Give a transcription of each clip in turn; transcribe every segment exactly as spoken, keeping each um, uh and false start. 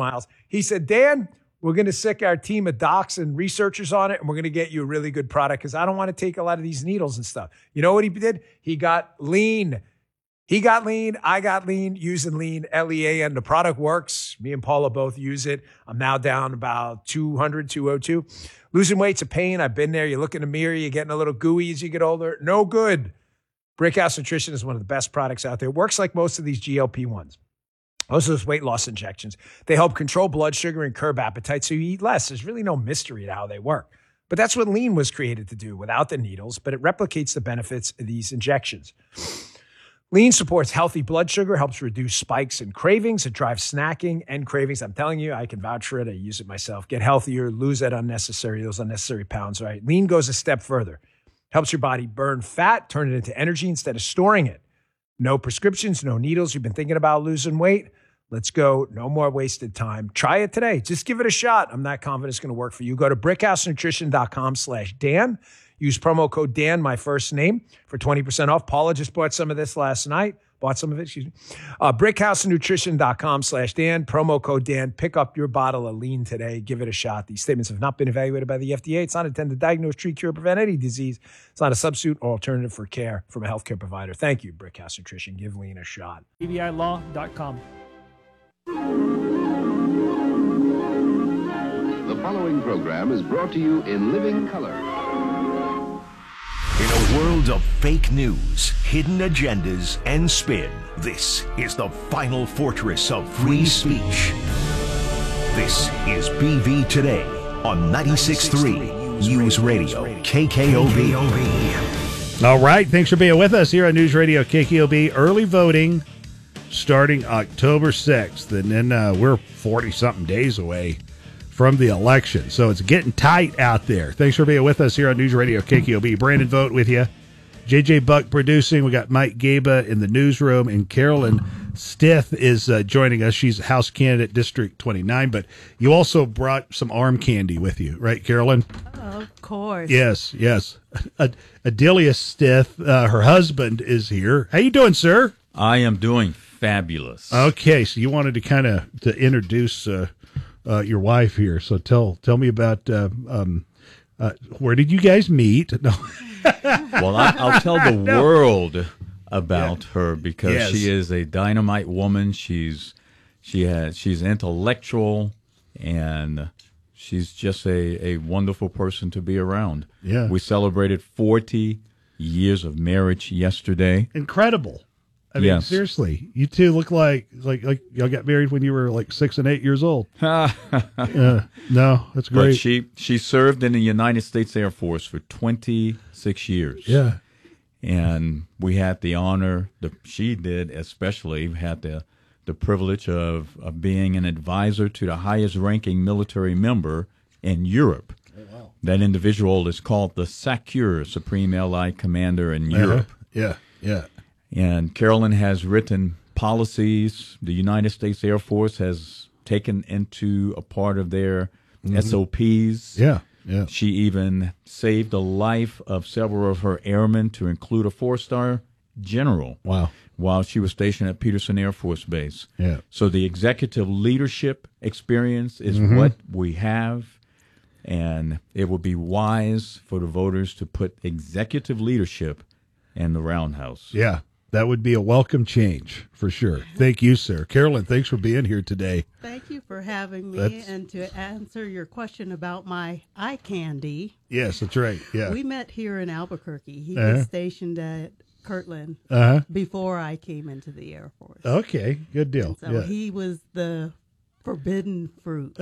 smiles. He said, Dan, we're going to sick our team of docs and researchers on it, and we're going to get you a really good product because I don't want to take a lot of these needles and stuff. You know what he did? He got lean. He got lean. I got lean using lean, L E A N. The product works. Me and Paula both use it. I'm now down about two hundred, two oh two. Losing weight's a pain. I've been there. You look in the mirror, you're getting a little gooey as you get older. No good. Brickhouse Nutrition is one of the best products out there. It works like most of these G L P ones. Most of those weight loss injections. They help control blood sugar and curb appetite so you eat less. There's really no mystery to how they work. But that's what lean was created to do without the needles, but it replicates the benefits of these injections. Lean supports healthy blood sugar, helps reduce spikes and cravings. It drives snacking and cravings. I'm telling you, I can vouch for it. I use it myself. Get healthier, lose that unnecessary, those unnecessary pounds, right? Lean goes a step further. Helps your body burn fat, turn it into energy instead of storing it. No prescriptions, no needles. You've been thinking about losing weight? Let's go. No more wasted time. Try it today. Just give it a shot. I'm not confident it's going to work for you. Go to brickhousenutrition.com slash Dan. Use promo code Dan, my first name, for twenty percent off. Paula just bought some of this last night. Bought some of it, excuse me. Uh, brickhousenutrition.com slash Dan. Promo code Dan. Pick up your bottle of lean today. Give it a shot. These statements have not been evaluated by the F D A. It's not intended to diagnose, treat, cure, or prevent any disease. It's not a substitute or alternative for care from a healthcare provider. Thank you, Brickhouse Nutrition. Give lean a shot. B B I law dot com. The following program is brought to you in living color. In a world of fake news, hidden agendas, and spin, this is the final fortress of free speech. This is B V Today on ninety-six point three News Radio, K K O B. All right, thanks for being with us here on News Radio K K O B. Early voting starting October sixth, and then uh, we're forty-something days away from the election. So it's getting tight out there. Thanks for being with us here on News Radio K K O B. Brandon Vogt with you. J J Buck producing. We got Mike Gaba in the newsroom, and Carolyn Stith is uh, joining us. She's House candidate District twenty-nine, but you also brought some arm candy with you, right, Carolyn? Of course. Yes, yes. Ad- Adelia Stith, uh, her husband, is here. How you doing, sir? I am doing fabulous. Okay, so you wanted to kind of to introduce uh, uh, your wife here. So tell tell me about uh, um, uh, where did you guys meet? No. Well, I, I'll tell the no. world about yeah. her because yes. she is a dynamite woman. She's she has she's intellectual and she's just a, a wonderful person to be around. Yeah, we celebrated forty years of marriage yesterday. Incredible. I mean, yes. seriously, you two look like like like y'all got married when you were like six and eight years old. uh, no, that's great. But she she served in the United States Air Force for twenty-six years. Yeah, and we had the honor. The she did especially had the the privilege of, of being an advisor to the highest ranking military member in Europe. Oh, wow. That individual is called the SACEUR, Supreme Allied Commander in uh-huh. Europe. Yeah, yeah. And Carolyn has written policies. The United States Air Force has taken into a part of their mm-hmm. S O Ps. Yeah, yeah. She even saved the life of several of her airmen, to include a four-star general. Wow. While she was stationed at Peterson Air Force Base. Yeah. So the executive leadership experience is mm-hmm. what we have. And it would be wise for the voters to put executive leadership in the roundhouse. Yeah. That would be a welcome change for sure. Thank you, sir. Carolyn, thanks for being here today. Thank you for having me. That's... And to answer your question about my eye candy. Yes, that's right. Yeah. We met here in Albuquerque. He uh-huh. was stationed at Kirtland uh-huh. before I came into the Air Force. Okay, good deal. And so yeah. he was the forbidden fruit.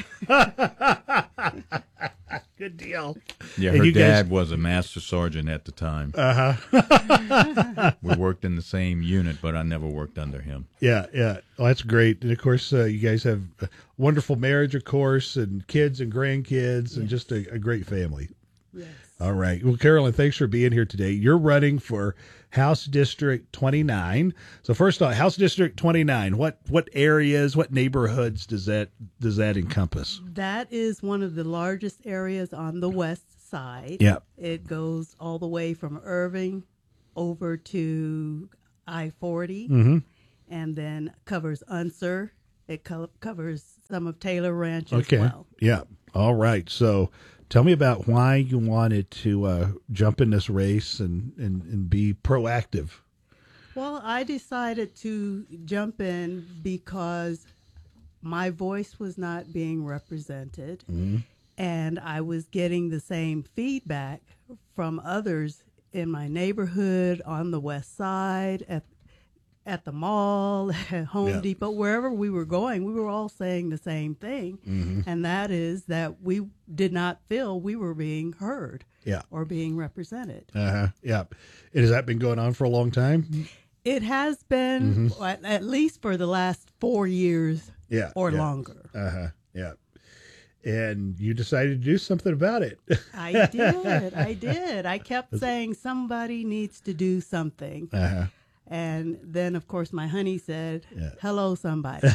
Good deal. Yeah, and her dad guys... was a master sergeant at the time. Uh-huh. We worked in the same unit, but I never worked under him. Yeah, yeah. Well, that's great. And, of course, uh, you guys have a wonderful marriage, of course, and kids and grandkids, yes. and just a, a great family. Yes. All right. Well, Carolyn, thanks for being here today. You're running for House District twenty-nine. So first off, House District twenty-nine, what what areas, what neighborhoods does that does that encompass? That is one of the largest areas on the west side. Yeah. It goes all the way from Irving over to I forty mm-hmm. and then covers Unser, it co- covers some of Taylor Ranch as Okay. well. Yeah. All right. So tell me about why you wanted to uh, jump in this race and, and, and be proactive. Well, I decided to jump in because my voice was not being represented, and I was getting the same feedback from others in my neighborhood, on the west side, at at the mall, at Home Yeah. Depot, wherever we were going. We were all saying the same thing, and that is that we did not feel we were being heard Yeah. or being represented. Uh-huh. Yeah. And has that been going on for a long time? It has been Mm-hmm. at, at least for the last four years Yeah. or yeah. longer. Uh-huh. Yeah. And you decided to do something about it. I did. I did. I kept saying somebody needs to do something. Uh-huh. And then, of course, my honey said, Yeah. hello, somebody.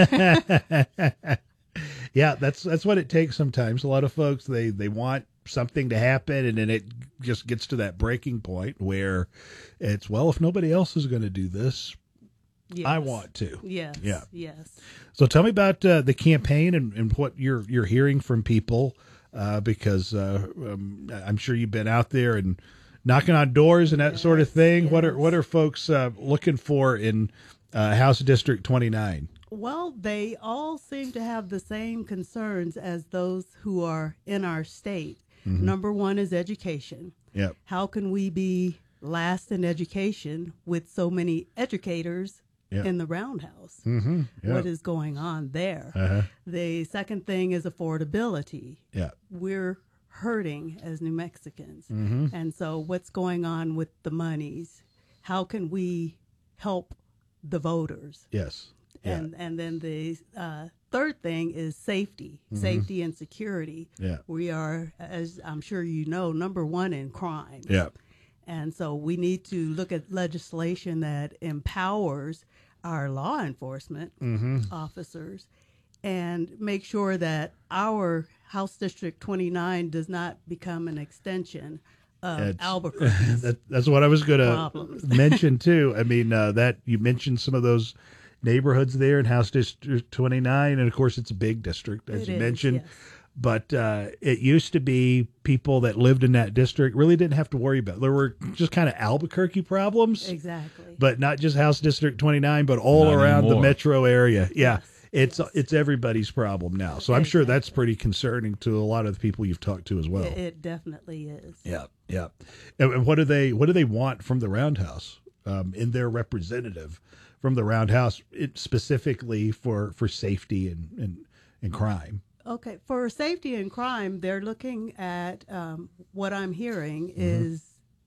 Yeah, that's that's what it takes sometimes. A lot of folks, they, they want something to happen, and then it just gets to that breaking point where it's, well, if nobody else is going to do this, Yes. I want to. Yes. Yeah. Yes. So tell me about uh, the campaign and, and what you're you're hearing from people, uh, because uh, um, I'm sure you've been out there and knocking on doors and that Yes, sort of thing. What are yes. what are folks uh, looking for in uh, House District twenty-nine? Well, they all seem to have the same concerns as those who are in our state. Mm-hmm. Number one is education. Yep. How can we be last in education with so many educators Yeah. in the roundhouse? Mm-hmm. Yeah. What is going on there? Uh-huh. The second thing is affordability. Yeah. We're hurting as New Mexicans. Mm-hmm. And so what's going on with the monies? How can we help the voters? Yes. Yeah. And and then the uh, third thing is safety, safety and security. Yeah. We are, as I'm sure you know, number one in crime. Yeah. And so we need to look at legislation that empowers our law enforcement officers and make sure that our House District twenty-nine does not become an extension of It's- Albuquerque. That, that's what I was going to Problems. mention too. I mean, uh, that you mentioned some of those neighborhoods there in House District twenty-nine, and of course, it's a big district, as It you is, mentioned. yes. But uh, it used to be people that lived in that district really didn't have to worry about it. There were just kind of Albuquerque problems, Exactly. but not just House District twenty-nine, but all Not around the anymore. metro area. Yeah. Yes, It's yes. it's everybody's problem now. So I'm sure that's Exactly. pretty concerning to a lot of the people you've talked to as well. It, it definitely is. Yeah, yeah. And, and what do they what do they want from the Roundhouse um, in their representative from the Roundhouse, it, specifically for, for safety and, and, and crime? Okay, for safety and crime, they're looking at um, what I'm hearing Mm-hmm. is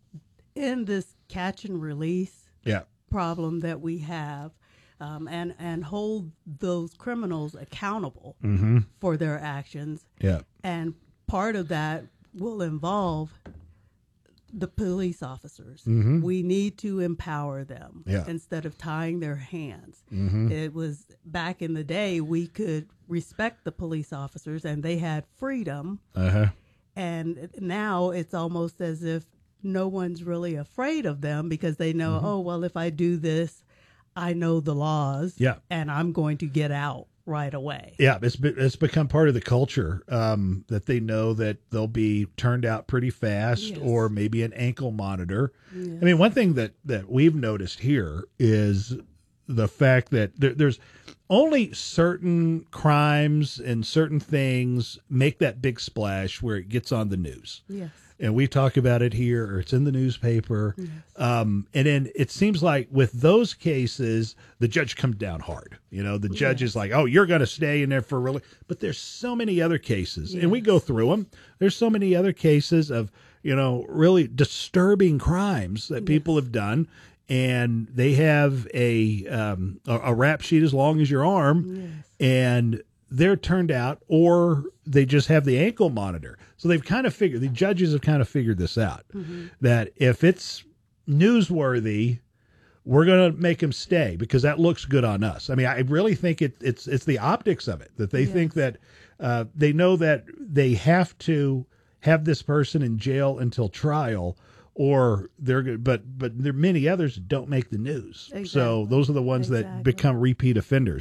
in this catch and release Yeah, problem that we have, um, and and hold those criminals accountable Mm-hmm. for their actions. yeah, And part of that will involve the police officers. Mhm. We need to empower them Yeah. instead of tying their hands. Mhm. It was back in the day we could respect the police officers and they had freedom, uh huh, and now it's almost as if no one's really afraid of them because they know, Mm-hmm. oh, well, if I do this, I know the laws, Yeah. and I'm going to get out right away. yeah. It's be, it's become part of the culture um, that they know that they'll be turned out pretty fast, Yes. or maybe an ankle monitor. I mean, one thing that that we've noticed here is the fact that there, there's only certain crimes and certain things make that big splash where it gets on the news. Yes. And we talk about it here, or it's in the newspaper. Um, and then it seems like with those cases, the judge comes down hard. You know, the judge is like, oh, you're going to stay in there for really. But there's so many other cases, and we go through them. There's so many other cases of, you know, really disturbing crimes that people have done. And they have a, um, a a rap sheet as long as your arm, and they're turned out, or they just have the ankle monitor. So they've kind of figured, the judges have kind of figured this out, that if it's newsworthy, we're going to make him stay because that looks good on us. I mean, I really think it, it's it's the optics of it, that they think that uh, they know that they have to have this person in jail until trial, or they're good, but but there are many others that don't make the news. So Exactly. those are the ones that Exactly. become repeat offenders.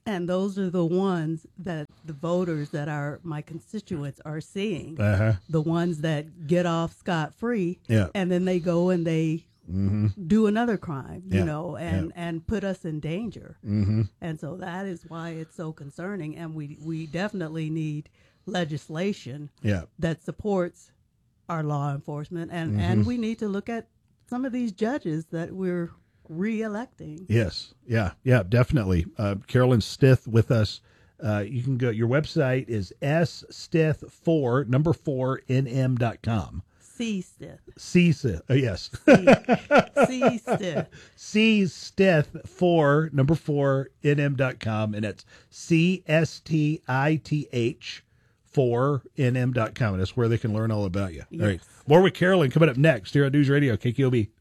And those are the ones that the voters that are my constituents are seeing. Uh-huh. The ones that get off scot-free. Yeah. And then they go and they mm-hmm. do another crime, you yeah. know, and, yeah. and put us in danger. Mm-hmm. And so that is why it's so concerning. And we, we definitely need legislation yeah. that supports our law enforcement. And, mm-hmm. and we need to look at some of these judges that we're re-electing. Yes. Yeah. Yeah, definitely. Uh, Carolyn Stith with us. Uh, you can go, your website is s stith four, number four, n m dot com. C Stith. C Stith. Oh, yes. C Stith. C Stith four, number four, n m dot com. And it's C S T I T H four, n m dot com. And that's where they can learn all about you. Yes. All right. More with Carolyn coming up next here on News Radio K Q O B.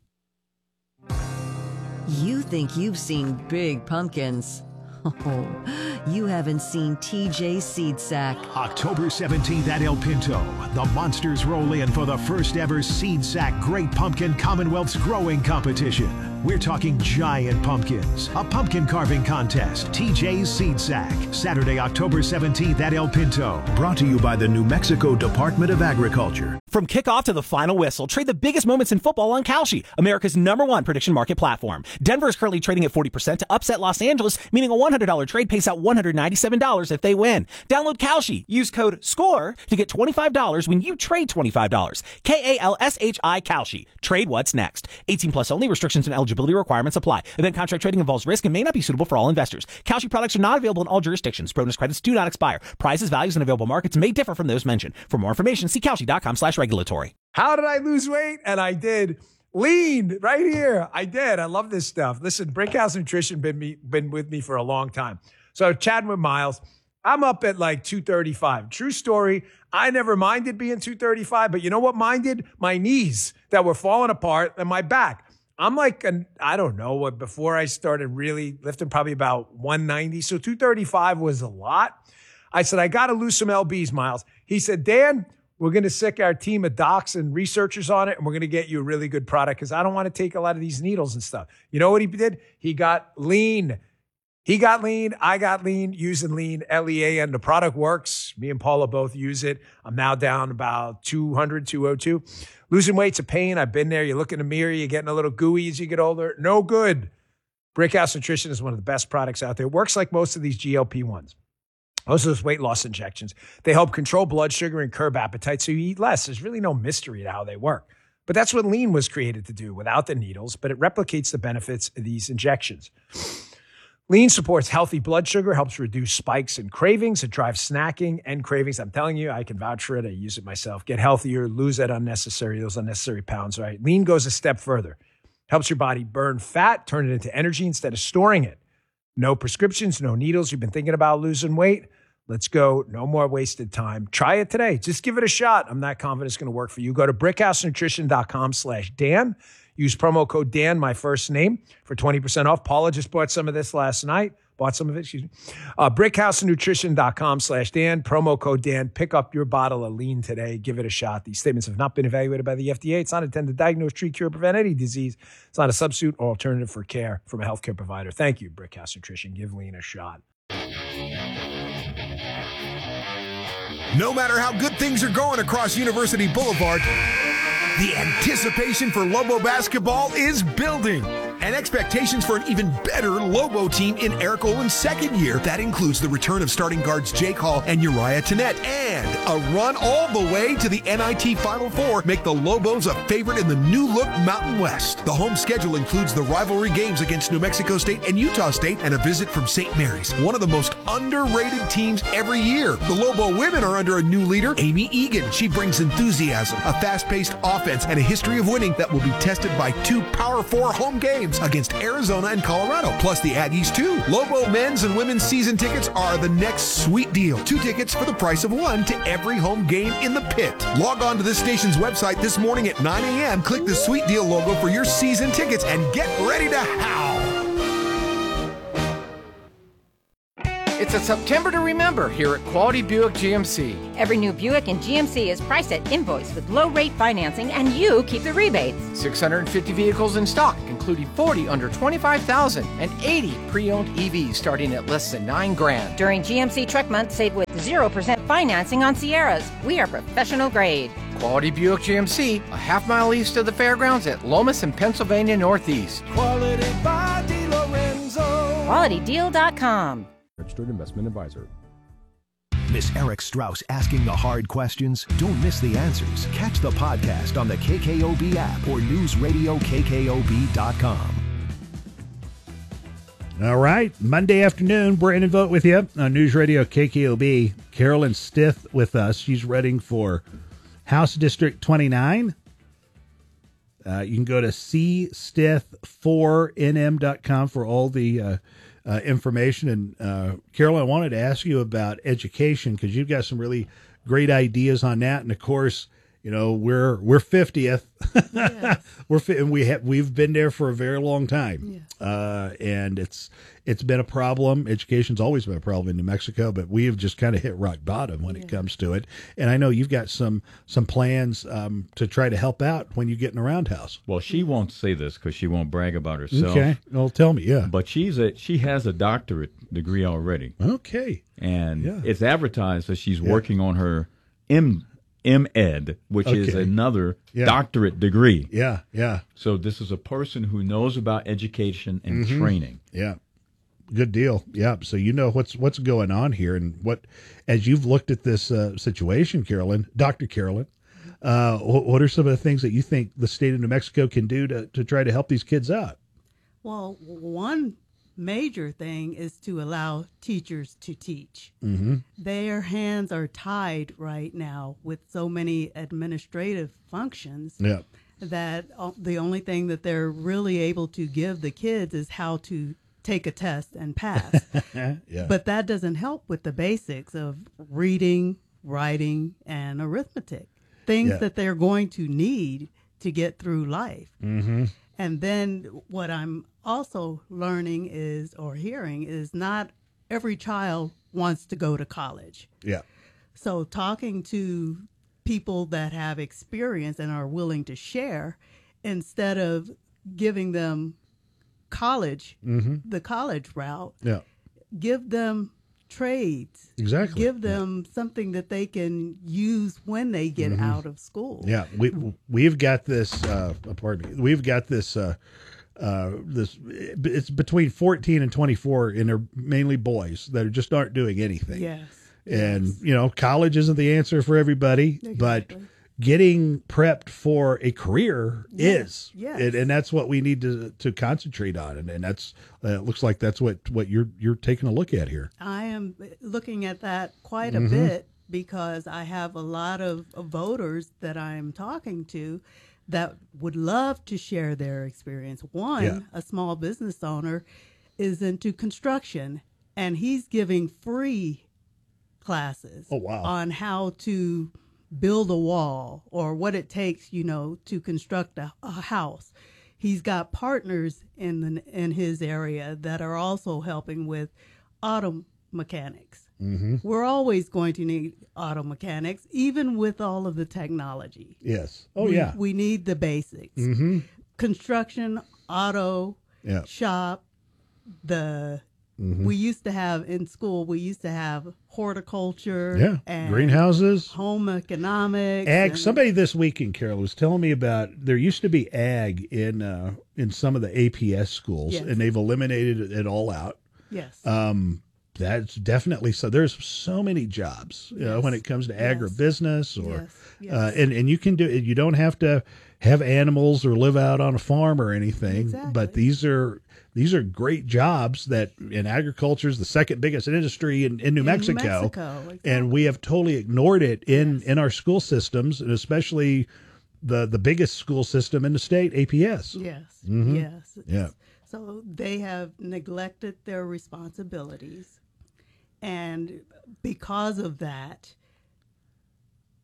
You think you've seen big pumpkins. Oh, you haven't seen T J Seed Sack. October seventeenth at El Pinto, the Monsters roll in for the first ever Seed Sack Great Pumpkin Commonwealth's Growing Competition. We're talking giant pumpkins, a pumpkin carving contest, T J's Seed Sack, Saturday, October seventeenth at El Pinto. Brought to you by the New Mexico Department of Agriculture. From kickoff to the final whistle, trade the biggest moments in football on Kalshi, America's number one prediction market platform. Denver is currently trading at forty percent to upset Los Angeles, meaning a one hundred dollars trade pays out one hundred ninety-seven dollars if they win. Download Kalshi. Use code SCORE to get twenty-five dollars when you trade twenty-five dollars. K A L S H I Kalshi. Trade what's next. eighteen plus only. Restrictions and eligibility requirements apply. Event contract trading involves risk and may not be suitable for all investors. Kalshi products are not available in all jurisdictions. Bonus credits do not expire. Prices, values, and available markets may differ from those mentioned. For more information, see Kalshi.com slash regulatory. How did I lose weight? And I did. Lean right here. I did. I love this stuff. Listen, Brickhouse Nutrition been me been with me for a long time. So chatting with Miles, I'm up at like two thirty-five. True story. I never minded being two thirty-five, but you know what minded? My knees that were falling apart and my back. I'm like, an, I don't know what, before I started really lifting, probably about one ninety. So two thirty-five was a lot. I said, I got to lose some L Bs, Miles. He said, Dan, we're going to sick our team of docs and researchers on it, and we're going to get you a really good product because I don't want to take a lot of these needles and stuff. You know what he did? He got lean. He got lean. I got lean, using lean, L E A N. The product works. Me and Paula both use it. I'm now down about two hundred, two oh two. Losing weight's a pain. I've been there. You look in the mirror, you're getting a little gooey as you get older. No good. Brickhouse Nutrition is one of the best products out there. It works like most of these G L P ones. Most of those weight loss injections. They help control blood sugar and curb appetite so you eat less. There's really no mystery to how they work. But that's what lean was created to do without the needles, but it replicates the benefits of these injections. Lean supports healthy blood sugar, helps reduce spikes and cravings. It drives snacking and cravings. I'm telling you, I can vouch for it. I use it myself. Get healthier, lose that unnecessary, those unnecessary pounds, right? Lean goes a step further. Helps your body burn fat, turn it into energy instead of storing it. No prescriptions, no needles. You've been thinking about losing weight? Let's go. No more wasted time. Try it today. Just give it a shot. I'm not confident it's going to work for you. Go to brickhousenutrition.com slash Dan. Use promo code Dan, my first name, for twenty percent off. Paula just bought some of this last night. Bought some of it, excuse me. Uh, brickhousenutrition.com slash Dan. Promo code Dan. Pick up your bottle of lean today. Give it a shot. These statements have not been evaluated by the F D A. It's not intended to diagnose, treat, cure, prevent any disease. It's not a substitute or alternative for care from a healthcare provider. Thank you, Brickhouse Nutrition. Give lean a shot. No matter how good things are going across University Boulevard, the anticipation for Lobo basketball is building. And expectations for an even better Lobo team in Eric Olin's second year. That includes the return of starting guards Jake Hall and Uriah Tennette. And a run all the way to the N I T Final Four make the Lobos a favorite in the new-look Mountain West. The home schedule includes the rivalry games against New Mexico State and Utah State and a visit from Saint Mary's, one of the most underrated teams every year. The Lobo women are under a new leader, Amy Egan. She brings enthusiasm, a fast-paced offense, and a history of winning that will be tested by two Power Four home games against Arizona and Colorado, plus the Aggies too. Lobo men's and women's season tickets are the next sweet deal. Two tickets for the price of one to every home game in the pit. Log on to this station's website this morning at nine a.m. Click the sweet deal logo for your season tickets and get ready to howl. It's a September to remember here at Quality Buick G M C. Every new Buick in G M C is priced at invoice with low rate financing, and you keep the rebates. six hundred fifty vehicles in stock, including forty under twenty-five thousand and eighty pre-owned E Vs starting at less than nine grand. During G M C Truck Month, save with zero percent financing on Sierras. We are professional grade. Quality Buick G M C, a half mile east of the fairgrounds at Lomas and Pennsylvania Northeast. Quality by DeLorenzo. Quality Deal dot com. Registered investment advisor. Miss Eric Strauss asking the hard questions? Don't miss the answers. Catch the podcast on the K K O B app or news radio K K O B dot com. All right, Monday afternoon, Brandon Vogt with you on News Radio K K O B. Carolyn Stith with us. She's running for House District twenty-nine. Uh, you can go to c stith four n m dot com for all the uh, uh, information. And uh, Carolyn, I wanted to ask you about education because you've got some really great ideas on that. And of course, you know we're we're fiftieth. Yes. we're and we have we've been there for a very long time, yeah. uh, and it's it's been a problem. Education's always been a problem in New Mexico, but we have just kind of hit rock bottom when yeah. it comes to it. And I know you've got some some plans um, to try to help out when you get in a roundhouse. Well, she won't say this because she won't brag about herself. Okay, well, tell me, yeah. But she's a she has a doctorate degree already. Okay, and yeah. it's advertised that she's yeah. working on her M. M.Ed, which okay. is another yeah. doctorate degree. Yeah, yeah. So this is a person who knows about education and mm-hmm. training. Yeah, good deal. Yeah, so you know what's what's going on here, and what as you've looked at this uh, situation, Carolyn, Doctor Carolyn, uh, what are some of the things that you think the state of New Mexico can do to to try to help these kids out? Well, one major thing is to allow teachers to teach. Mm-hmm. Their hands are tied right now with so many administrative functions yeah. that the only thing that they're really able to give the kids is how to take a test and pass. yeah. But that doesn't help with the basics of reading, writing, and arithmetic, things yeah. that they're going to need to get through life. Mm-hmm. And then what I'm also learning is, or hearing, is not every child wants to go to college. Yeah. So talking to people that have experience and are willing to share, instead of giving them college, mm-hmm. the college route, yeah. give them trades. Exactly. Give them yeah. something that they can use when they get mm-hmm. out of school. Yeah, we we've got this. Uh, pardon me. We've got this. Uh, uh, this it's between fourteen and twenty-four, and they're mainly boys that just aren't doing anything. Yes. And yes. you know, college isn't the answer for everybody, exactly. but getting prepped for a career yes. is, yes. and, and that's what we need to to concentrate on, and, and that's uh, it looks like that's what, what you're you're taking a look at here. I am looking at that quite a mm-hmm. bit because I have a lot of voters that I'm talking to that would love to share their experience. One, yeah. a small business owner, is into construction, and he's giving free classes oh, wow. on how to build a wall or what it takes, you know, to construct a, a house. He's got partners in the, in his area that are also helping with auto mechanics. Mm-hmm. We're always going to need auto mechanics, even with all of the technology. Yes. Oh, we, yeah. We need the basics. Mm-hmm. Construction, auto, yeah. shop, the... Mm-hmm. We used to have in school, we used to have horticulture, yeah, and greenhouses, home economics. Ag. And somebody this weekend, Carol, was telling me about there used to be ag in uh, in some of the A P S schools, yes. and they've eliminated it all out. Yes. Um, that's definitely so. There's so many jobs, you yes. know, when it comes to yes. agribusiness, or yes. Yes. Uh, and and you can do it. You don't have to have animals or live out on a farm or anything. Exactly. But these are. These are great jobs that in agriculture is the second biggest industry in, in New in Mexico. New Mexico exactly. And we have totally ignored it in, yes. in our school systems, and especially the, the biggest school system in the state, A P S. Yes, mm-hmm. yes. Yeah. So they have neglected their responsibilities. And because of that,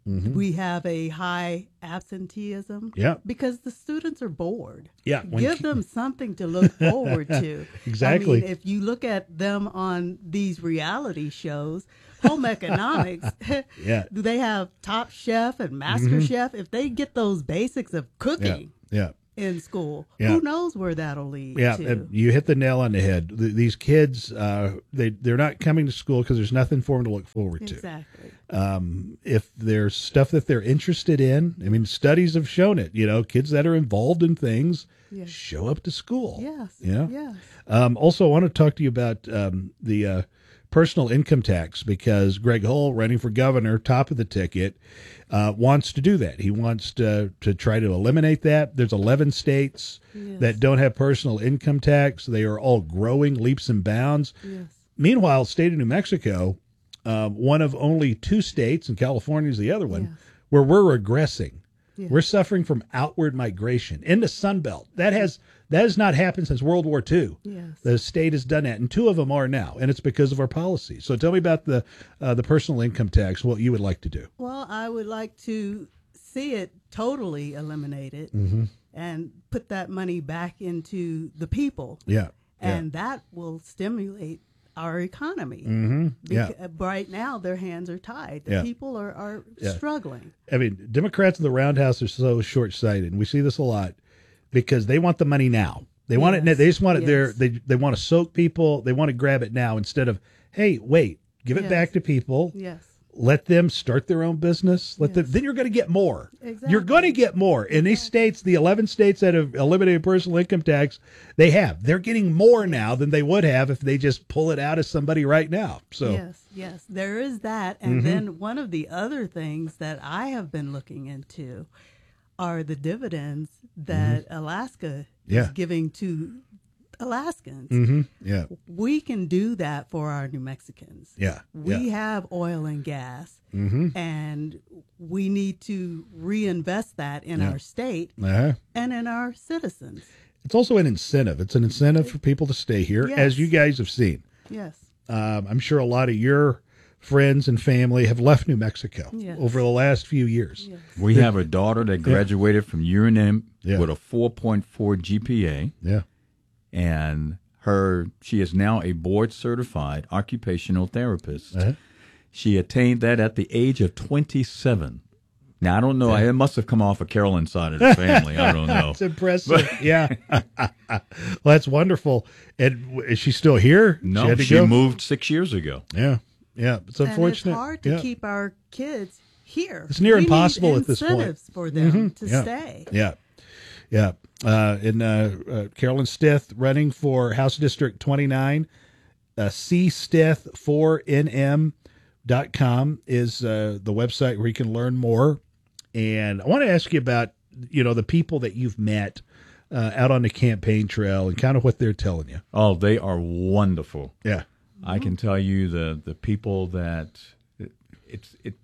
Mhm. We have a high absenteeism. Yeah. Because the students are bored. Yeah, when- Give them something to look forward to. Exactly. I mean, if you look at them on these reality shows, home economics, Yeah. do they have Top Chef and Master Mhm. Chef? If they get those basics of cooking Yeah. in school, Yeah. who knows where that'll lead Yeah, to? and you hit the nail on the head. Th- these kids, uh, they they're not coming to school because there's nothing for them to look forward to. Exactly. Um, if there's stuff that they're interested in, I mean, studies have shown it. You know, kids that are involved in things Yes. show up to school. Yes. You know? Yes. Um, also, I want to talk to you about um, the uh, personal income tax because Greg Hull, running for governor, top of the ticket, uh, wants to do that. He wants to to try to eliminate that. There's eleven states Yes. that don't have personal income tax. They are all growing leaps and bounds. Yes. Meanwhile, state of New Mexico, um, one of only two states, and California is the other one, where we're regressing. Yes. We're suffering from outward migration in the Sun Belt. That has that has not happened since World War Two. Yes. The state has done that, and two of them are now, and it's because of our policy. So tell me about the uh, the personal income tax. What you would like to do? Well, I would like to see it totally eliminated Mhm. and put that money back into the people. Yeah. And that will stimulate our economy. Mhm. Yeah. Beca- Right now, their hands are tied. The Yeah. people are, are Yeah. struggling. I mean, Democrats in the roundhouse are so short-sighted, and we see this a lot because they want the money now. They want it. Yes. They just want it there. Yes. They they want to soak people. They want to grab it now instead of, hey, wait, give it Yes. back to people. Yes. Let them start their own business. Let them. Then you're going to get more. You're going to get more in these states. The eleven states that have eliminated personal income tax, they have. They're getting more now than they would have if they just pull it out of somebody right now. So Yes, yes, there is that. And Mhm. then one of the other things that I have been looking into are the dividends that Alaska Yeah. is giving to Alaskans. hmm yeah, We can do that for our New Mexicans. yeah, We yeah. have oil and gas, Mhm. and we need to reinvest that in Yeah. our state Uh-huh. and in our citizens. It's also an incentive. It's an incentive for people to stay here, Yes. as you guys have seen. Yes. Um, I'm sure a lot of your friends and family have left New Mexico Yes. over the last few years. We have a daughter that graduated from U N M Yeah. with a four point four G P A. Yeah. And her she is now a board certified occupational therapist. Uh-huh. She attained that at the age of twenty-seven. Now I don't know, it must have come off of Carolyn's side of the family. I don't know. It's impressive. Yeah. Well, that's wonderful. And w- is she still here? No, had to she go? moved six years ago. Yeah. Yeah. It's unfortunate. And it's hard to yeah. keep our kids here. It's near We need impossible at this point. incentives for them Mhm. to Yeah. stay. Yeah. Yeah. Uh, and uh, uh, Carolyn Stith running for House District twenty-nine. Uh, c stith four n m dot com is uh, the website where you can learn more. And I want to ask you about, you know, the people that you've met uh, out on the campaign trail and kind of what they're telling you. Oh, they are wonderful. Yeah. I can tell you the the people that it, it's it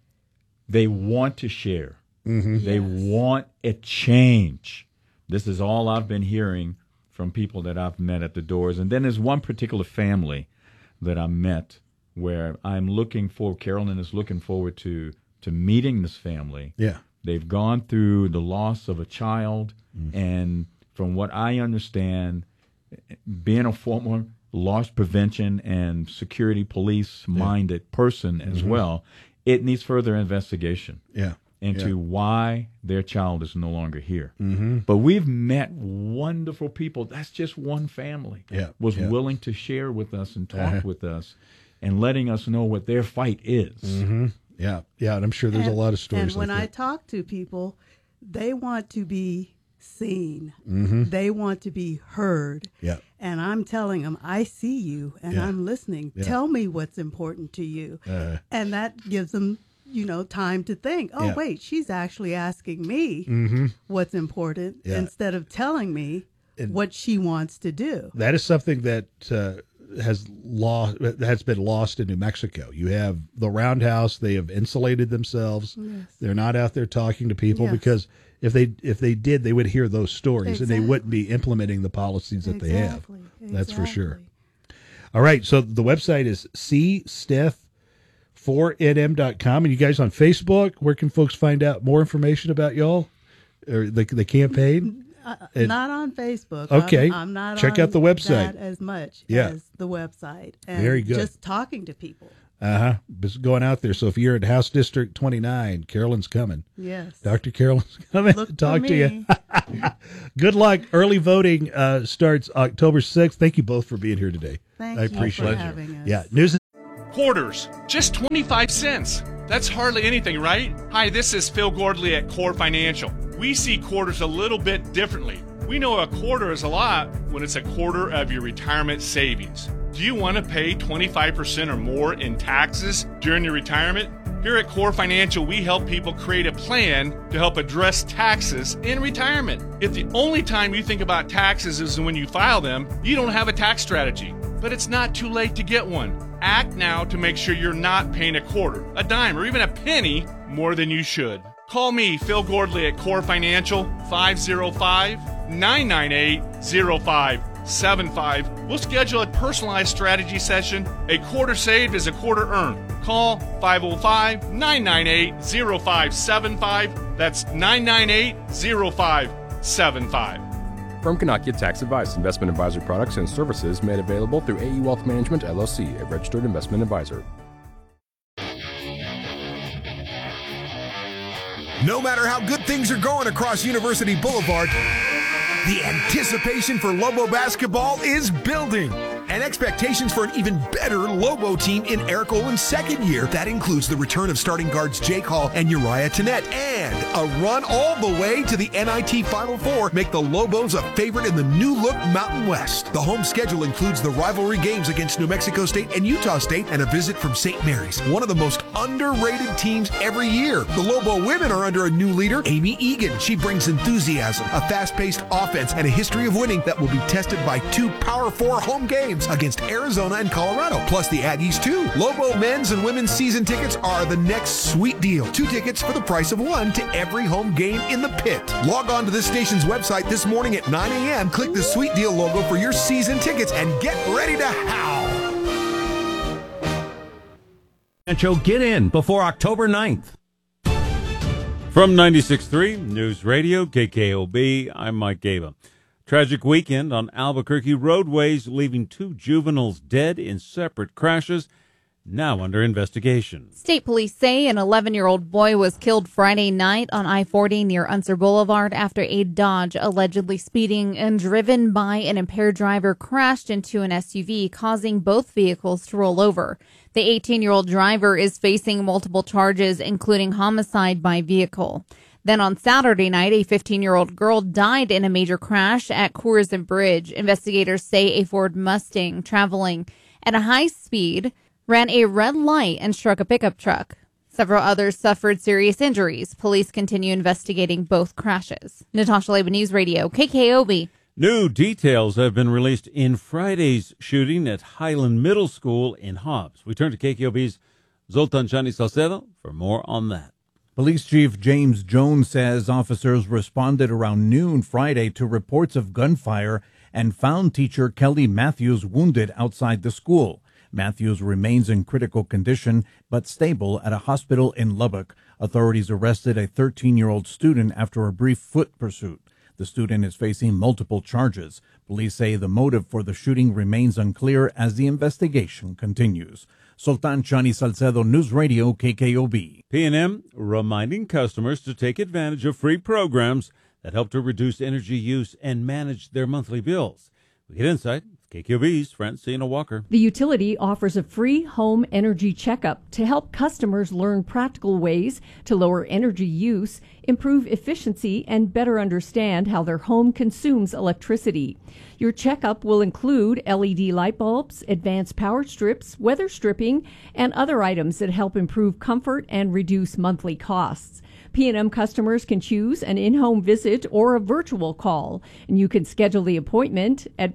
they want to share. Mhm. They want a change. This is all I've been hearing from people that I've met at the doors. And then there's one particular family that I met where I'm looking for, Carolyn is looking forward to to meeting this family. Yeah. They've gone through the loss of a child, Mm. and from what I understand, being a former loss prevention and security police minded person as Mhm. well, it needs further investigation Yeah. into Yeah. why their child is no longer here. Mhm. But we've met wonderful people. That's just one family. Yeah, Was yeah. willing to share with us and talk Uh-huh. with us and letting us know what their fight is. Mm-hmm. Yeah. Yeah. And I'm sure there's and, a lot of stories And when like I that. talk to people, they want to be seen. Mhm. They want to be heard. Yeah. And I'm telling them, I see you and Yeah. I'm listening. Yeah. Tell me what's important to you. Uh, And that gives them, you know, time to think, oh, Yeah. wait, she's actually asking me Mhm. what's important Yeah. instead of telling me And- what she wants to do. That is something that uh, has lost has been lost in New Mexico. You have the Roundhouse; they have insulated themselves. Yes. They're not out there talking to people Yes. because if they if they did, they would hear those stories and they Exactly. wouldn't be implementing the policies that they have. Exactly. That's for sure. Exactly. All right, so the website is c stith four N M dot com. And you guys on Facebook, where can folks find out more information about y'all or the, the campaign? Uh, And- not on Facebook. Okay. I'm, I'm not Check on out the website. that as much Yeah. as the website. And Very good. Just talking to people. Uh-huh. Just going out there. So if you're at House District twenty-nine, Carolyn's coming. Yes. Doctor Carolyn's coming Look to for talk to you. me. Good luck. Early voting uh, starts October sixth. Thank you both for being here today. Thank I you appreciate for it. having us. Yeah. News. Quarters, just twenty-five cents. That's hardly anything, right? Hi, this is Phil Gordley at Core Financial. We see quarters a little bit differently. We know a quarter is a lot when it's a quarter of your retirement savings. Do you want to pay twenty-five percent or more in taxes during your retirement? Here at Core Financial, we help people create a plan to help address taxes in retirement. If the only time you think about taxes is when you file them, you don't have a tax strategy. But it's not too late to get one. Act now to make sure you're not paying a quarter, a dime, or even a penny more than you should. Call me, Phil Gordley, at Core Financial, five oh five, nine nine eight, oh five seven five. We'll schedule a personalized strategy session. A quarter saved is a quarter earned. Call five oh five, nine nine eight, oh five seven five. That's nine nine eight, oh five seven five. Firm cannot give tax advice. Investment advisory products and services made available through A E Wealth Management, L L C, a registered investment advisor. No matter how good things are going across University Boulevard, the anticipation for Lobo basketball is building. And expectations for an even better Lobo team in Eric Olin's second year. That includes the return of starting guards Jake Hall and Uriah Tennette, and a run all the way to the N I T Final Four make the Lobos a favorite in the new-look Mountain West. The home schedule includes the rivalry games against New Mexico State and Utah State and a visit from Saint Mary's, one of the most underrated teams every year. The Lobo women are under a new leader, Amy Egan. She brings enthusiasm, a fast-paced offense, and a history of winning that will be tested by two Power Four home games against Arizona and Colorado, plus the Aggies too. Lobo men's and women's season tickets are the next sweet deal. Two tickets for the price of one to every home game in the pit. Log on to this station's website this morning at nine a.m. Click the sweet deal logo for your season tickets and get ready to howl. Get in before October ninth. From ninety-six point three News Radio, K K O B, I'm Mike Gaba. Tragic weekend on Albuquerque roadways, leaving two juveniles dead in separate crashes, now under investigation. State police say an eleven-year-old boy was killed Friday night on I forty near Unser Boulevard after a Dodge, allegedly speeding and driven by an impaired driver, crashed into an S U V, causing both vehicles to roll over. The eighteen-year-old driver is facing multiple charges, including homicide by vehicle. Then on Saturday night, a fifteen-year-old girl died in a major crash at Coors and Bridge. Investigators say a Ford Mustang traveling at a high speed ran a red light and struck a pickup truck. Several others suffered serious injuries. Police continue investigating both crashes. Natasha Leba, News Radio, K K O B. New details have been released in Friday's shooting at Highland Middle School in Hobbs. We turn to K K O B's Zoltan Chani Salcedo for more on that. Police Chief James Jones says officers responded around noon Friday to reports of gunfire and found teacher Kelly Matthews wounded outside the school. Matthews remains in critical condition but stable at a hospital in Lubbock. Authorities arrested a thirteen-year-old student after a brief foot pursuit. The student is facing multiple charges. Police say the motive for the shooting remains unclear as the investigation continues. Sultan Chani Salcedo, News Radio, K K O B. P and M reminding customers to take advantage of free programs that help to reduce energy use and manage their monthly bills. We get insight with K K O B's Francina Walker. The utility offers a free home energy checkup to help customers learn practical ways to lower energy use, improve efficiency, and better understand how their home consumes electricity. Your checkup will include L E D light bulbs, advanced power strips, weather stripping, and other items that help improve comfort and reduce monthly costs. P and M customers can choose an in-home visit or a virtual call, and you can schedule the appointment at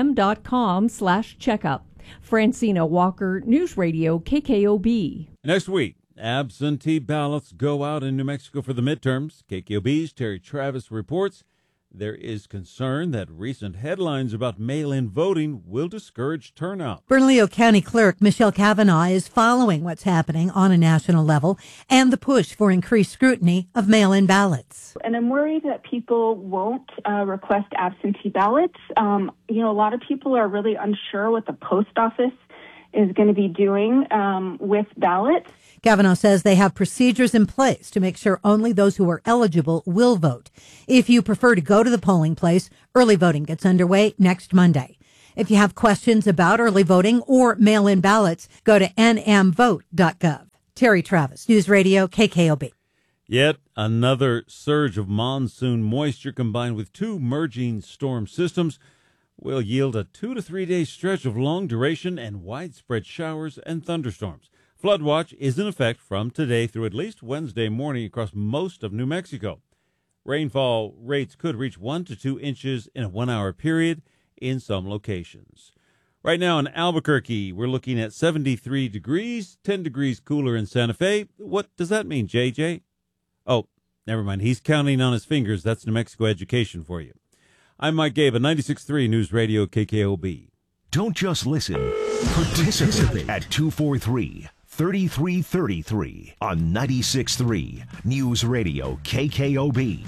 pnm.com slash checkup. Francina Walker, News Radio, K K O B. Next week, absentee ballots go out in New Mexico for the midterms. K K O B's Terry Travis reports. There is concern that recent headlines about mail-in voting will discourage turnout. Bernalillo County Clerk Michelle Kavanaugh is following what's happening on a national level and the push for increased scrutiny of mail-in ballots. And I'm worried that people won't uh, request absentee ballots. Um, you know, a lot of people are really unsure what the post office is going to be doing um, with ballots. Kavanaugh says they have procedures in place to make sure only those who are eligible will vote. If you prefer to go to the polling place, early voting gets underway next Monday. If you have questions about early voting or mail-in ballots, go to n m vote dot gov. Terry Travis, News Radio, K K O B. Yet another surge of monsoon moisture combined with two merging storm systems will yield a two to three day stretch of long duration and widespread showers and thunderstorms. Flood watch is in effect from today through at least Wednesday morning across most of New Mexico. Rainfall rates could reach one to two inches in a one-hour period in some locations. Right now in Albuquerque, we're looking at seventy-three degrees, ten degrees cooler in Santa Fe. What does that mean, J J? Oh, never mind. He's counting on his fingers. That's New Mexico education for you. I'm Mike Gabe, ninety-six point three News Radio K K O B. Don't just listen. Participate at two four three, three three three three on ninety-six point three News Radio K K O B.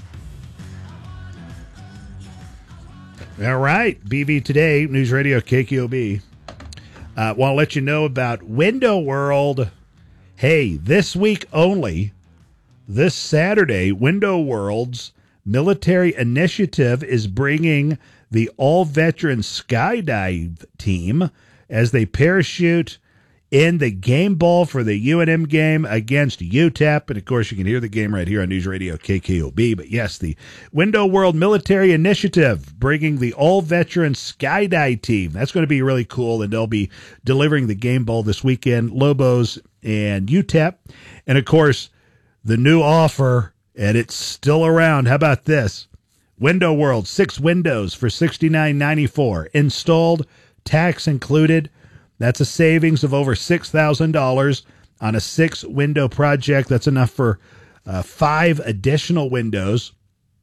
All right, B V Today, News Radio K K O B. Uh, want to let you know about Window World. Hey, this week only, this Saturday, Window World's Military Initiative is bringing the all-veteran skydive team as they parachute in the game ball for the U N M game against U T E P. And, of course, you can hear the game right here on News Radio K K O B. But, yes, the Window World Military Initiative bringing the all-veteran skydive team. That's going to be really cool, and they'll be delivering the game ball this weekend, Lobos and U T E P. And, of course, the new offer, and it's still around. How about this? Window World, six windows for sixty-nine ninety-four. Installed, tax included. That's a savings of over six thousand dollars on a six-window project. That's enough for uh, five additional windows.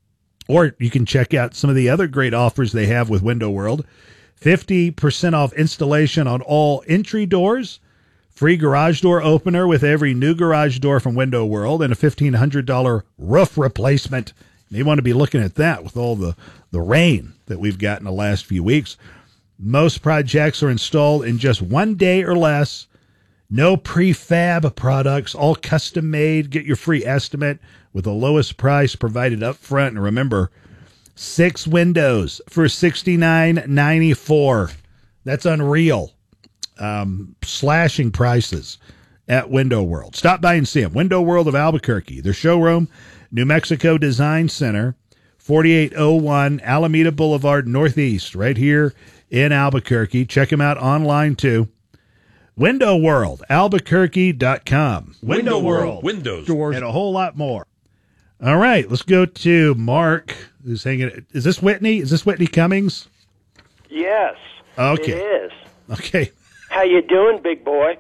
Or you can check out some of the other great offers they have with Window World. fifty percent off installation on all entry doors. Free garage door opener with every new garage door from Window World, and a fifteen hundred dollars roof replacement. You may want to be looking at that with all the, the rain that we've got in the last few weeks. Most projects are installed in just one day or less. No prefab products, all custom made. Get your free estimate with the lowest price provided up front. And remember, six windows for sixty-nine ninety-four. That's unreal. Um, slashing prices at Window World. Stop by and see them. Window World of Albuquerque. Their showroom, New Mexico Design Center, forty-eight oh one Alameda Boulevard Northeast, right here in Albuquerque. Check them out online too. Window World, Albuquerque dot com. Window World. Windows. Doors. And a whole lot more. All right, let's go to Mark, who's hanging. Is this Whitney? Is this Whitney Cummings? Yes. Okay. It is. Okay. How you doing, big boy?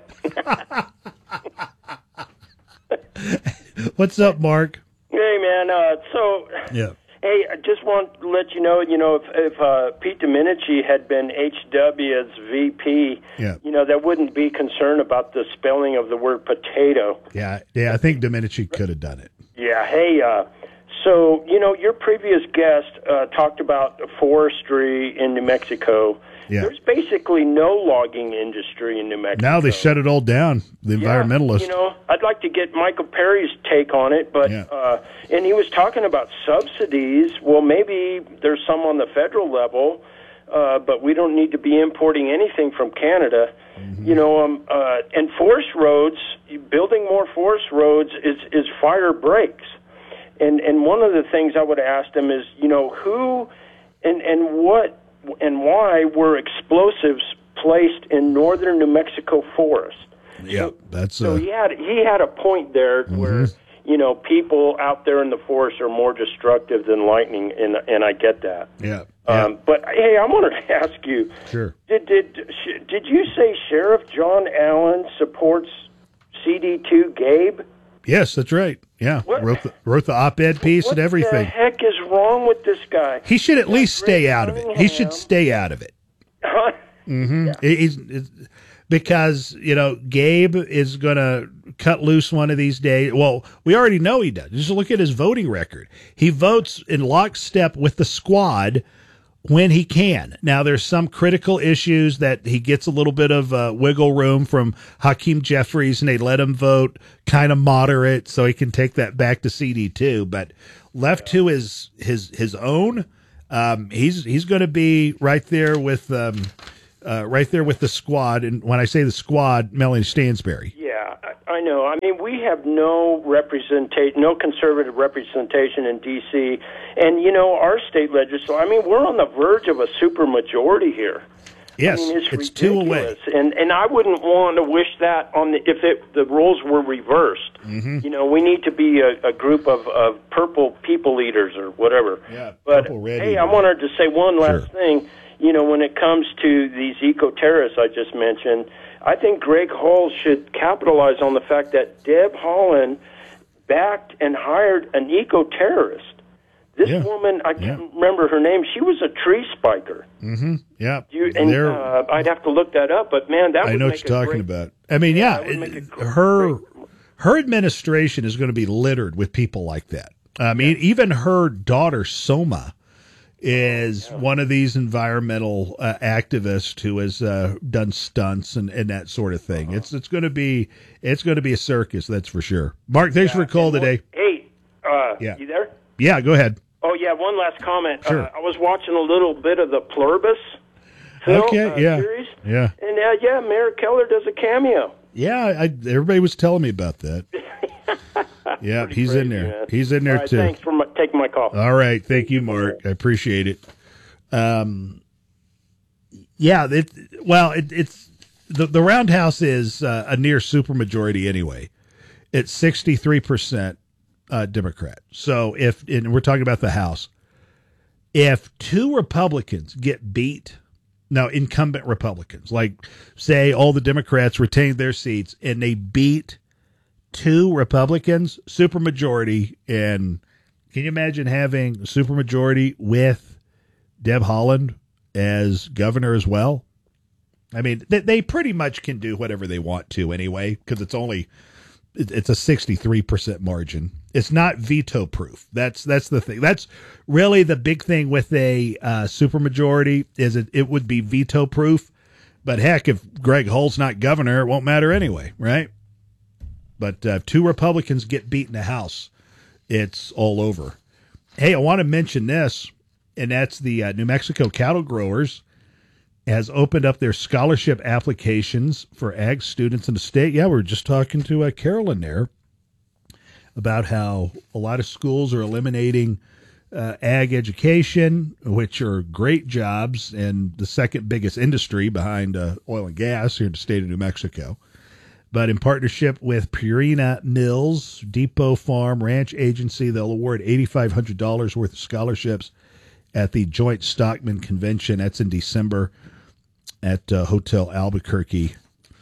What's up, Mark? Hey, man. Uh, so, yeah. Hey, I just want to let you know, you know, if, if uh, Pete Domenici had been H W's V P, yeah. you know, there wouldn't be concern about the spelling of the word potato. Yeah, yeah. I think Domenici could have done it. Yeah. Hey, uh, so, you know, your previous guest uh, talked about forestry in New Mexico. Yeah. There's basically no logging industry in New Mexico. Now they shut it all down, the Yeah, environmentalists. You know, I'd like to get Michael Perry's take on it, but Yeah. uh, and he was talking about subsidies. Well, maybe there's some on the federal level, uh, but we don't need to be importing anything from Canada. Mm-hmm. You know, um, uh, and forest roads, building more forest roads is is fire breaks. And and one of the things I would ask them is, you know, who and and what and why were explosives placed in northern New Mexico forest? Yeah, that's So uh, he had he had a point there where you know people out there in the forest are more destructive than lightning, and and I get that. yeah. Um, but hey, I wanted to ask you: Sure. Did did sh- did you say Sheriff John Allen supports C D two Gabe? Yes, that's right. Yeah, What? wrote the, wrote the op-ed piece What and everything. the heck is wrong with this guy? He should at least stay out of it. He should stay out of it. Mm-hmm. Yeah. He's, he's, because, you know, Gabe is going to cut loose one of these days. Well, we already know he does. Just look at his voting record. He votes in lockstep with the squad when he can. Now, there's some critical issues that he gets a little bit of uh, wiggle room from Hakeem Jeffries, and they let him vote kind of moderate so he can take that back to C D two. But left to his his his own, um, he's he's going to be right there with um, uh, right there with the squad. And when I say the squad, Melanie Stansberry. Yeah, I, I know. I mean, we have no representation, no conservative representation in D C, and you know, our state legislature. I mean, we're on the verge of a supermajority here. Yes, I mean, it's, it's two away, and and I wouldn't want to wish that on the if it, the roles were reversed. Mm-hmm. You know, we need to be a, a group of, of purple people leaders or whatever. Yeah, but purple, red hey, eaters. I wanted to say one last Sure. thing. You know, when it comes to these eco-terrorists I just mentioned, I think Greg Hall should capitalize on the fact that Deb Haaland backed and hired an eco-terrorist. This Yeah. woman, I can't remember her name. She was a tree spiker. Mm-hmm. Yeah, You, and They're- uh, I'd have to look that up, but man, that I would know make what you're a talking great, about. I mean, yeah, that would make it- a her her administration is going to be littered with people like that. I mean, even her daughter Soma is one of these environmental uh, activists who has uh, done stunts and, and that sort of thing. Uh-huh. It's it's going to be it's going to be a circus, that's for sure. Mark, thanks for the call today. Hey, uh, Yeah. you there? Yeah, go ahead. Oh, yeah, one last comment. Sure. Uh, I was watching a little bit of the Pluribus film, Okay, uh, yeah. series, Yeah. and uh, yeah, Mayor Keller does a cameo. Yeah, I, everybody was telling me about that. Yeah, he's in there. man. He's in there All right, too. Thanks for my, taking my call. All right. Thank you, Mark. I appreciate it. Um, yeah, it, well, it, it's the, the Roundhouse is uh, a near supermajority anyway. It's sixty-three percent uh, Democrat. So if, and we're talking about the House, if two Republicans get beat, now incumbent Republicans, like say all the Democrats retained their seats and they beat two Republicans, supermajority, and can you imagine having a supermajority with Deb Haaland as governor as well? I mean, they, they pretty much can do whatever they want to anyway, because it's only it, it's a sixty-three percent margin. It's not veto proof. That's that's the thing. That's really the big thing with a uh, supermajority is it, it would be veto proof. But heck, if Greg Hull's not governor, it won't matter anyway, right? But uh, if two Republicans get beat in the House, it's all over. Hey, I want to mention this, and that's the uh, New Mexico Cattle Growers has opened up their scholarship applications for ag students in the state. Yeah, we were just talking to uh, Carolyn there about how a lot of schools are eliminating uh, ag education, which are great jobs and the second biggest industry behind uh, oil and gas here in the state of New Mexico. But in partnership with Purina Mills, Depot Farm Ranch Agency, they'll award eight thousand five hundred dollars worth of scholarships at the Joint Stockman Convention. That's in December at uh, Hotel Albuquerque.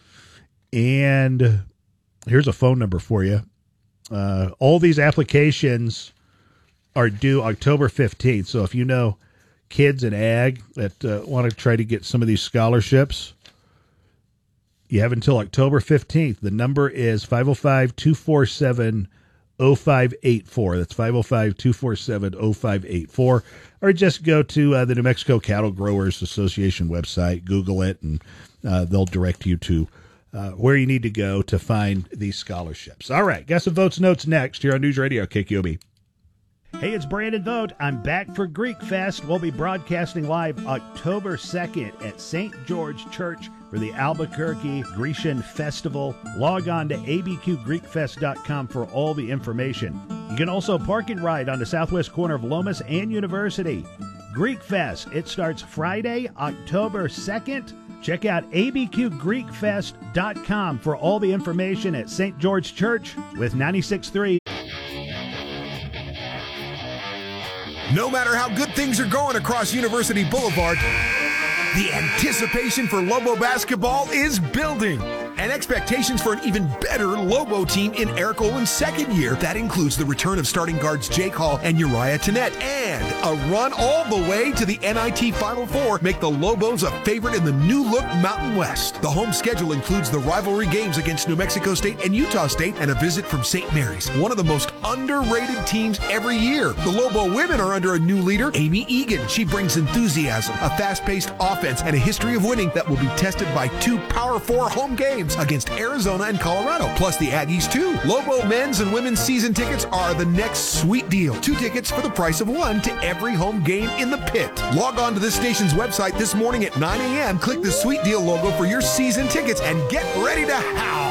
And here's a phone number for you. Uh, all these applications are due October fifteenth. So if you know kids in ag that uh, want to try to get some of these scholarships, you have until October fifteenth. The number is five oh five, two four seven, oh five eight four. That's five oh five, two four seven, oh five eight four. Or just go to uh, the New Mexico Cattle Growers Association website, Google it, and uh, they'll direct you to uh, where you need to go to find these scholarships. All right, got some votes notes next here on News Radio K Q O B. Hey, it's Brandon Vogt. I'm back for Greek Fest. We'll be broadcasting live October second at Saint George Church for the Albuquerque Grecian Festival. Log on to a b q greek fest dot com for all the information. You can also park and ride on the southwest corner of Lomas and University. Greek Fest, it starts Friday, October second. Check out a b q greek fest dot com for all the information at Saint George Church with ninety-six point three. No matter how good things are going across University Boulevard, the anticipation for Lobo basketball is building. and expectations for an even better Lobo team in Eric Olin's second year. That includes the return of starting guards Jake Hall and Uriah Tenet, and a run all the way to the N I T Final Four make the Lobos a favorite in the new-look Mountain West. The home schedule includes the rivalry games against New Mexico State and Utah State and a visit from Saint Mary's, one of the most underrated teams every year. The Lobo women are under a new leader, Amy Egan. She brings enthusiasm, a fast-paced offense, and a history of winning that will be tested by two Power Four home games against Arizona and Colorado, plus the Aggies too. Lobo men's and women's season tickets are the next sweet deal. Two tickets for the price of one to every home game in the pit. Log on to this station's website this morning at nine a.m. Click the Sweet Deal logo for your season tickets and get ready to howl.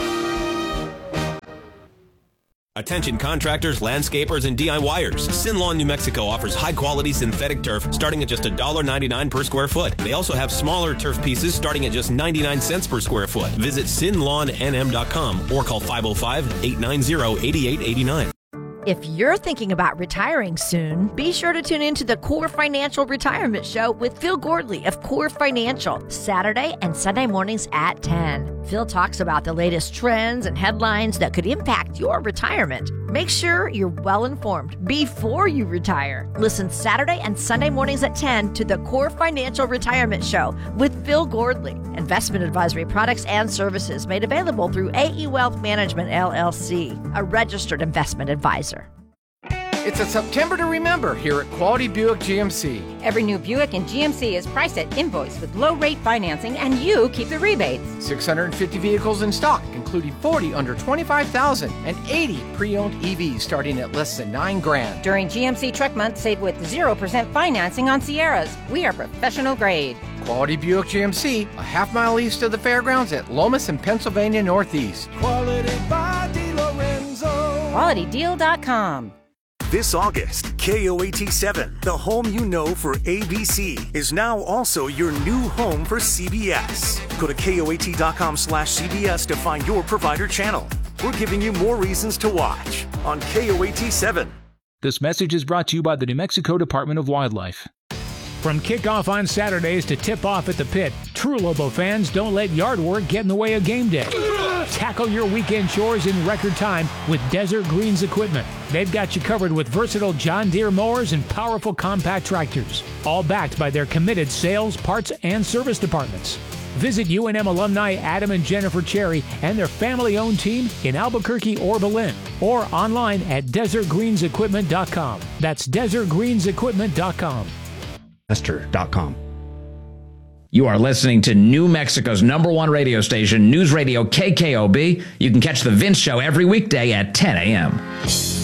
Attention contractors, landscapers, and D I Y ers. Sinlawn, New Mexico offers high-quality synthetic turf starting at just one dollar ninety-nine per square foot. They also have smaller turf pieces starting at just ninety-nine cents per square foot. Visit sin lawn n m dot com or call five oh five, eight nine zero, eight eight eight nine. If you're thinking about retiring soon, be sure to tune in to the Core Financial Retirement Show with Phil Gordley of Core Financial, Saturday and Sunday mornings at ten. Phil talks about the latest trends and headlines that could impact your retirement. Make sure you're well informed before you retire. Listen Saturday and Sunday mornings at ten to the Core Financial Retirement Show with Phil Gordley. Investment advisory products and services made available through A E Wealth Management, L L C, a registered investment advisor. It's a September to remember here at Quality Buick G M C. Every new Buick in G M C is priced at invoice with low rate financing, and you keep the rebates. six hundred fifty vehicles in stock, including forty under twenty-five thousand and eighty pre-owned E Vs starting at less than nine grand. During G M C Truck Month, save with zero percent financing on Sierras. We are professional grade. Quality Buick G M C, a half mile east of the fairgrounds at Lomas and Pennsylvania Northeast. Quality by DeLorenzo. quality deal dot com. This August, K O A T seven, the home you know for A B C, is now also your new home for C B S. Go to K O A T dot com slash C B S to find your provider channel. We're giving you more reasons to watch on K O A T seven. This message is brought to you by the New Mexico Department of Wildlife. From kickoff on Saturdays to tip-off at the pit, true Lobo fans don't let yard work get in the way of game day. Tackle your weekend chores in record time with Desert Greens equipment. They've got you covered with versatile John Deere mowers and powerful compact tractors, all backed by their committed sales, parts, and service departments. Visit U N M alumni Adam and Jennifer Cherry and their family-owned team in Albuquerque or Belen, or online at desert greens equipment dot com. That's desert greens equipment dot com. dot com. You are listening to New Mexico's number one radio station, News Radio K K O B. You can catch The Vince Show every weekday at ten a.m.